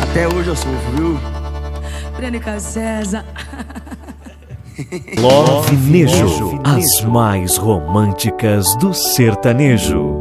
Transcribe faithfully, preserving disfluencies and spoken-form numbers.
Até hoje eu sofro, viu? Brênica César. Love Nejo, as mais românticas do sertanejo.